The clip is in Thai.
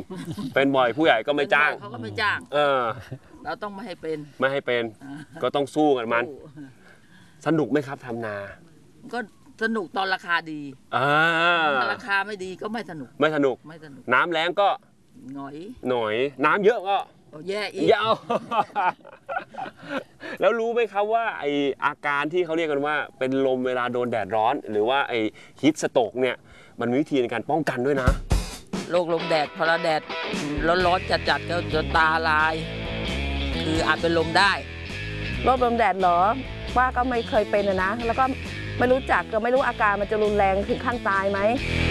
เป็นบ่อยผู้ใหญ่ก็ไม่จ้างเขาก็ไม่จ้างเราต้องไม่ให้เป็นก็ต้องสู้กันมันสนุกไหมครับทำนาก็สนุกตอนราคาดีถ้าราคาไม่ดีก็ไม่สนุกน้ำแล้งก็หน่อยน้ำเยอะก็แย่อีกแล้วรู้ไหมครับว่าไออาการที่เขาเรียกกันว่าเป็นลมเวลาโดนแดดร้อนหรือว่าไอฮีทสโตรกเนี่ยมันมีวิธีในการป้องกันด้วยนะโรคลมแดดพอแดดร้อนจัดก็จะตาลายคืออาจเป็นลมได้โรคลมแดดเหรอว่าก็ไม่เคยเป็นนะแล้วก็ไม่รู้จักก็ไม่รู้อาการมันจะรุนแรงถึงขั้นตายไหม